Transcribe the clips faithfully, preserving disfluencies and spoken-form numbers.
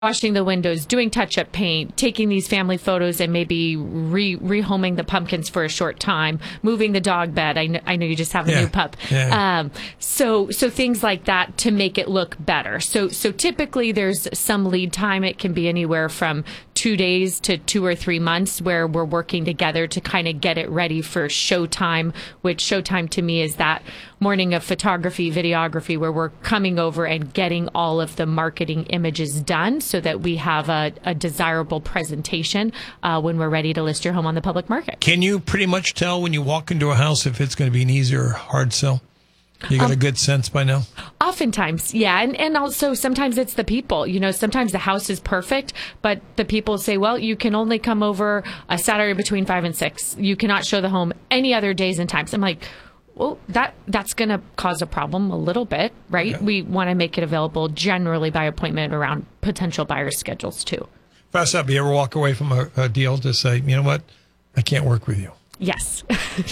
washing the windows, doing touch-up paint, taking these family photos and maybe re- rehoming the pumpkins for a short time, moving the dog bed. I know, I know you just have a yeah. new pup. Yeah. Um, so so things like that to make it look better. So so typically there's some lead time. It can be anywhere from two days to two or three months where we're working together to kind of get it ready for showtime, which showtime to me is that morning of photography, videography, where we're coming over and getting all of the marketing images done so that we have a, a desirable presentation uh, when we're ready to list your home on the public market. Can you pretty much tell when you walk into a house if it's going to be an easy or hard sell? You got um, a good sense by now? Oftentimes, yeah. And and also sometimes it's the people. You know, sometimes the house is perfect, but the people say, well, you can only come over a Saturday between five and six. You cannot show the home any other days and times. I'm like, well, that that's going to cause a problem a little bit, right? Okay. We want to make it available generally by appointment around potential buyers' schedules, too. Fast up, you ever walk away from a, a deal to say, you know what, I can't work with you? Yes.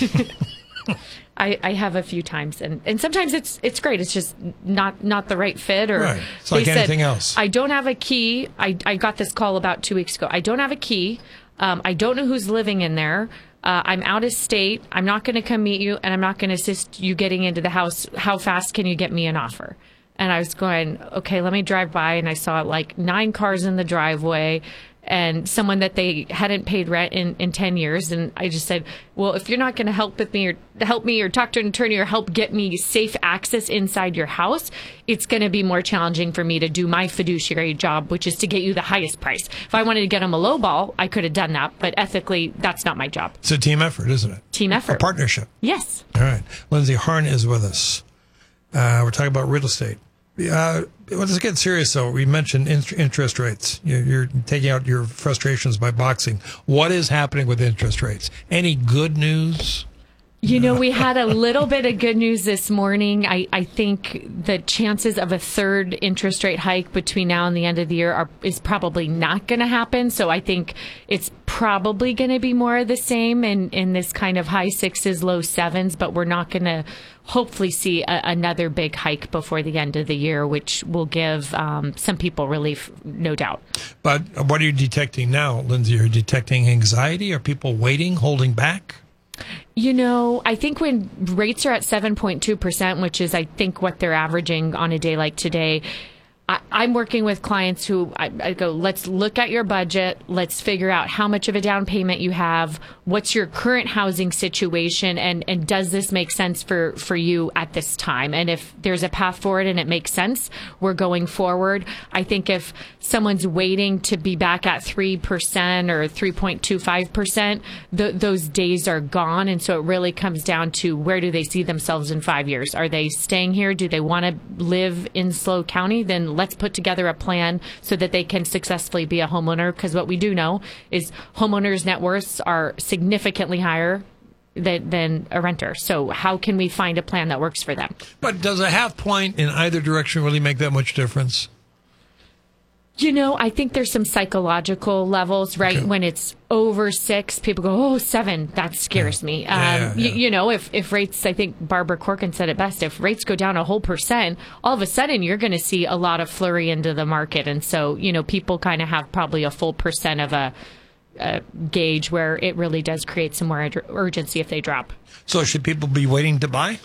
I, I have a few times, and, and sometimes it's it's great. It's just not, not the right fit. Or right. It's like anything said, else. I don't have a key. I, I got this call about two weeks ago. I don't have a key. Um, I don't know who's living in there. Uh, I'm out of state. I'm not going to come meet you, and I'm not going to assist you getting into the house. How fast can you get me an offer? And I was going, okay, let me drive by, and I saw like nine cars in the driveway and someone that they hadn't paid rent in, in ten years. And I just said, well, if you're not going to help with me or help me or talk to an attorney or help get me safe access inside your house, it's going to be more challenging for me to do my fiduciary job, which is to get you the highest price. If I wanted to get them a low ball, I could have done that. But ethically, that's not my job. It's a team effort, isn't it? Team effort. A partnership. Yes. All right. Lindsay Harn is with us. Uh, we're talking about real estate. Uh, let's get serious, though. We mentioned in- interest rates. You're, you're taking out your frustrations by boxing. What is happening with interest rates? Any good news? You know, we had a little bit of good news this morning. I, I think the chances of a third interest rate hike between now and the end of the year are is probably not going to happen. So I think it's probably going to be more of the same in, in this kind of high sixes, low sevens, but we're not going to hopefully see a, another big hike before the end of the year, which will give um, some people relief, no doubt. But what are you detecting now, Lindsay? Are you detecting anxiety? Are people waiting, holding back? You know, I think when rates are at seven point two percent, which is, I think, what they're averaging on a day like today, I, I'm working with clients who I, I go, let's look at your budget. Let's figure out how much of a down payment you have. What's your current housing situation? And, and does this make sense for, for you at this time? And if there's a path forward and it makes sense, we're going forward. I think if someone's waiting to be back at three percent or three point two five percent, th- those days are gone. And so it really comes down to where do they see themselves in five years? Are they staying here? Do they want to live in SLO County? Then let's put together a plan so that they can successfully be a homeowner. Because what we do know is homeowners' net worths are significantly higher than, than a renter. So how can we find a plan that works for them? But does a half point in either direction really make that much difference? You know, I think there's some psychological levels, right? Okay. When it's over six, people go, oh, seven, that scares yeah. me. Yeah, um, yeah, yeah. You, you know, if, if rates, I think Barbara Corcoran said it best, if rates go down a whole percent, all of a sudden you're going to see a lot of flurry into the market. And so, you know, people kind of have probably a full percent of a, a gauge where it really does create some more ur- urgency if they drop. So should people be waiting to buy?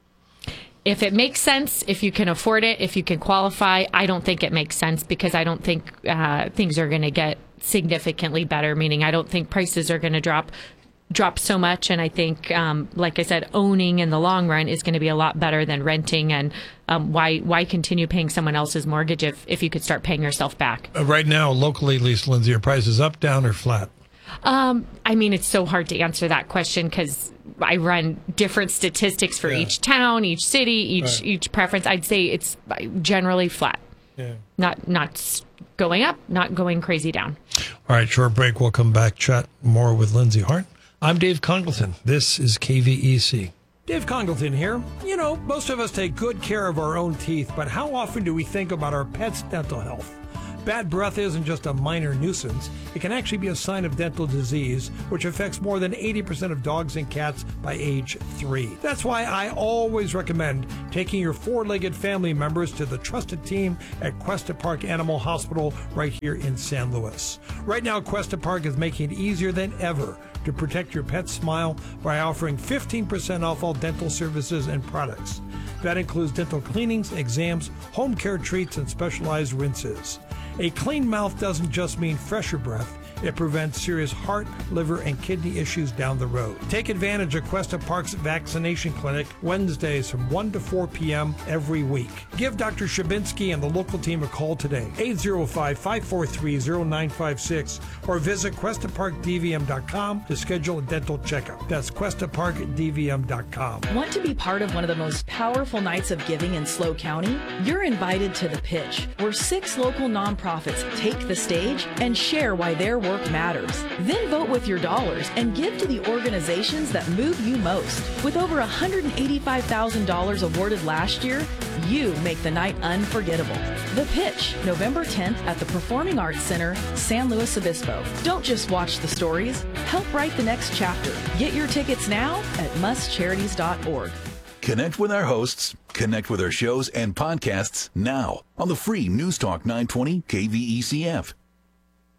If it makes sense, if you can afford it, if you can qualify, I don't think it makes sense because I don't think uh, things are going to get significantly better, meaning I don't think prices are going to drop drop so much. And I think, um, like I said, owning in the long run is going to be a lot better than renting. And um, why why continue paying someone else's mortgage if, if you could start paying yourself back? Uh, right now, locally, at least, Lindsay, are prices up, down, or flat? Um, I mean, it's so hard to answer that question because I run different statistics for yeah. each town, each city, each right. each preference. I'd say it's generally flat. Yeah. Not not going up, not going crazy down. All right, short break. We'll come back, chat more with Lindsay Harn. I'm Dave Congleton. This is K V E C. Dave Congleton here. You know, most of us take good care of our own teeth, but how often do we think about our pets' dental health? Bad breath isn't just a minor nuisance. It can actually be a sign of dental disease, which affects more than eighty percent of dogs and cats by age three. That's why I always recommend taking your four-legged family members to the trusted team at Cuesta Park Animal Hospital right here in San Luis. Right now, Cuesta Park is making it easier than ever to protect your pet's smile by offering fifteen percent off all dental services and products. That includes dental cleanings, exams, home care treats, and specialized rinses. A clean mouth doesn't just mean fresher breath. It prevents serious heart, liver, and kidney issues down the road. Take advantage of Cuesta Park's vaccination clinic Wednesdays from one to four p.m. every week. Give Doctor Shabinsky and the local team a call today, eight oh five, five four three, oh nine five six, or visit Cuesta Park D V M dot com to schedule a dental checkup. That's Cuesta Park D V M dot com. Want to be part of one of the most powerful nights of giving in SLO County? You're invited to The Pitch, where six local nonprofits take the stage and share why their work matters. Then vote with your dollars and give to the organizations that move you most. With over one hundred eighty-five thousand dollars awarded last year, you make the night unforgettable. The Pitch, November tenth at the Performing Arts Center, San Luis Obispo. Don't just watch the stories, help write the next chapter. Get your tickets now at must charities dot org. Connect with our hosts, connect with our shows and podcasts now on the free News Talk nine twenty K V E C F.